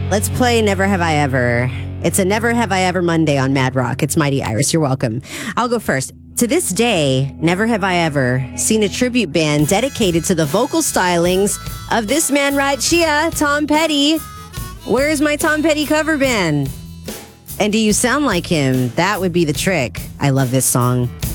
Let's play Never Have I Ever. It's a Never Have I Ever Monday on Mad Rock. It's Mighty Iris. You're welcome. I'll go first. To this day, never have I ever seen a tribute band dedicated to the vocal stylings of this man right here, Tom Petty. Where's my Tom Petty cover band? And do you sound like him? That would be the trick. I love this song.